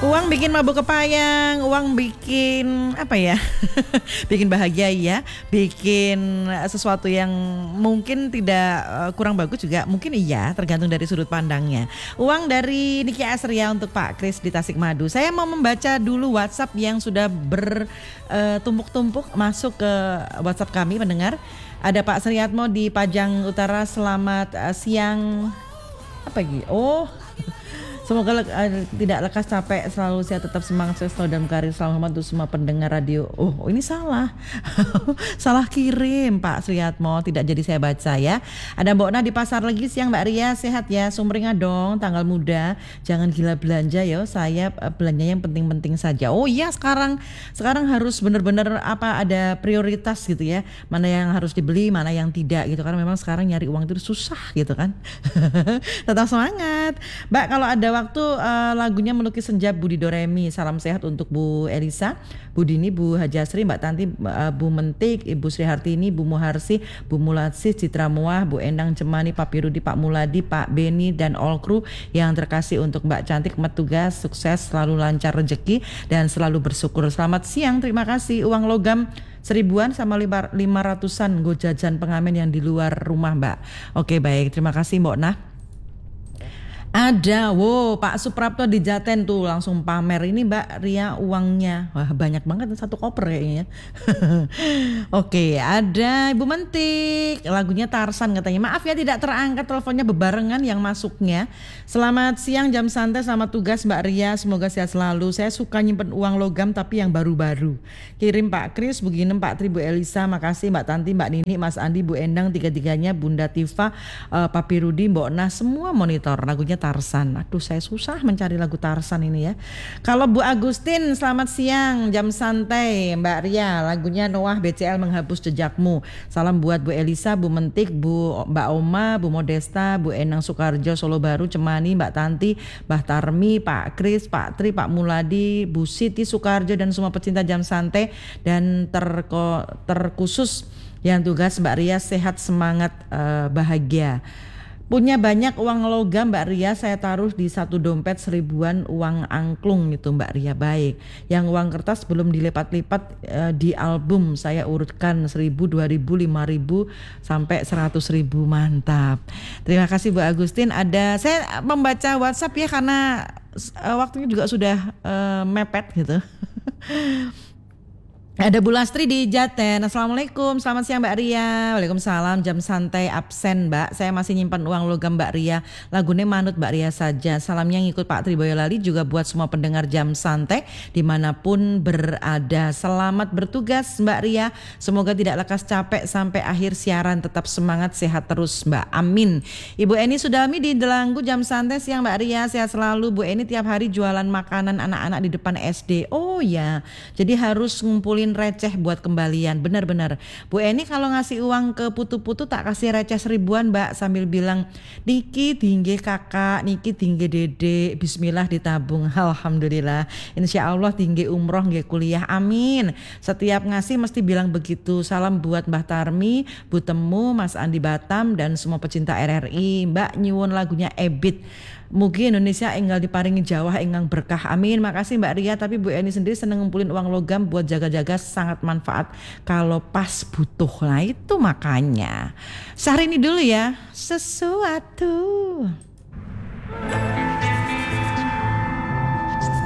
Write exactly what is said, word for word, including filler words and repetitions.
Uang bikin mabuk kepayang, uang bikin apa ya? Bikin bahagia ya, bikin sesuatu yang mungkin tidak uh, kurang bagus juga, mungkin iya, tergantung dari sudut pandangnya. Uang dari Niki Asria untuk Pak Kris di Tasikmadu. Saya mau membaca dulu WhatsApp yang sudah bertumpuk-tumpuk uh, masuk ke WhatsApp kami pendengar. Ada Pak Sriatmo di Pajang Utara, selamat uh, siang. Apa lagi? Oh. Semoga le- uh, tidak lekas capek, selalu sehat, tetap semangat, selalu dalam karir, selalu hormat untuk semua pendengar radio. Oh, oh ini salah. Salah kirim Pak Sriatmo, tidak jadi saya baca ya. Ada Mbok Na di Pasar Legi, siang Mbak Ria, sehat ya, sumringah dong, tanggal muda. Jangan gila belanja ya, saya uh, belanja yang penting-penting saja. Oh iya, sekarang sekarang harus benar-benar apa ada prioritas gitu ya. Mana yang harus dibeli, mana yang tidak gitu, karena memang sekarang nyari uang itu susah gitu kan. Tetap semangat. Mbak, kalau ada waktu uh, lagunya Melukis Senja Budi Doremi. Salam sehat untuk Bu Elisa, Bu Dini, Bu Hajasri, Mbak Tanti, uh, Bu Mentik, Ibu Sri Hartini, Bu Muharsi, Bu Mulatsis, Citra Muah, Bu Endang Cemani, Pak Pirudi, Pak Muladi, Pak Beni dan all kru yang terkasih. Untuk Mbak Cantik, Mat tugas, sukses, selalu lancar rezeki dan selalu bersyukur. Selamat siang, terima kasih. Uang logam seribuan sama lima ratusan go jajan pengamen yang di luar rumah Mbak. Oke baik, terima kasih Mbok Nah. Ada, wow Pak Suprapto di Jaten tuh langsung pamer. Ini Mbak Ria uangnya, wah banyak banget, satu koper kayaknya. Oke, ada Ibu Mentik, lagunya Tarsan katanya. Maaf ya tidak terangkat teleponnya bebarengan yang masuknya. Selamat siang, jam santai, selamat tugas Mbak Ria, semoga sehat selalu. Saya suka nyimpen uang logam tapi yang baru-baru. Kirim Pak Kris, Bu Ginem, Pak Tri, Bu Elisa, makasih Mbak Tanti, Mbak Nini, Mas Andi, Bu Endang, tiga-tiganya, Bunda Tifa, uh, Papi Rudi, Mbok Nah, semua monitor lagunya Tarsan. Aduh saya susah mencari lagu Tarsan ini ya. Kalau Bu Agustin, selamat siang, jam santai Mbak Ria, lagunya Noah B C L Menghapus Jejakmu. Salam buat Bu Elisa, Bu Mentik, Bu Mbak Oma, Bu Modesta, Bu Enang Sukarjo Solo Baru, Cemani, Mbak Tanti, Mbah Tarmi, Pak Kris, Pak Tri, Pak Muladi, Bu Siti Sukarjo dan semua pecinta jam santai, dan terko, terkhusus yang tugas Mbak Ria, sehat, semangat, uh, bahagia. Punya banyak uang logam Mbak Ria, saya taruh di satu dompet seribuan uang angklung itu Mbak Ria, baik. Yang uang kertas belum dilipat-lipat uh, di album saya urutkan seribu, dua ribu, lima ribu sampai seratus ribu, mantap. Terima kasih Bu Agustin. Ada saya membaca WhatsApp ya karena uh, waktunya juga sudah uh, mepet gitu. Ada Bu Lastri di Jaten. Assalamualaikum, selamat siang Mbak Ria. Waalaikumsalam, jam santai absen Mbak. Saya masih nyimpan uang logam Mbak Ria. Lagunya manut Mbak Ria saja. Salamnya ngikut Pak Tri Boyolali, juga buat semua pendengar jam santai dimanapun berada. Selamat bertugas Mbak Ria. Semoga tidak lekas capek sampai akhir siaran. Tetap semangat, sehat terus Mbak. Amin. Ibu Eni Sudami di Delanggu, jam santai siang Mbak Ria. Sehat selalu. Bu Eni tiap hari jualan makanan anak-anak di depan S D. Oh ya, jadi harus ngumpulin receh buat kembalian, benar-benar. Bu Eni kalau ngasih uang ke putu-putu tak kasih receh seribuan Mbak, sambil bilang Niki tinggi kakak, Niki tinggi dede, bismillah ditabung. Alhamdulillah, insya Allah tinggi umroh, nggih kuliah, amin. Setiap ngasih mesti bilang begitu. Salam buat Mbah Tarmi, Bu Temu, Mas Andi Batam dan semua pecinta R R I. Mbak nyuwun lagunya Ebit, mugi Indonesia enggal diparingi Jawa enggang berkah, amin. Makasih Mbak Ria. Tapi Bu Eni sendiri seneng ngumpulin uang logam buat jaga-jaga, sangat manfaat kalau pas butuh. Nah itu makanya Syahrini dulu ya, sesuatu.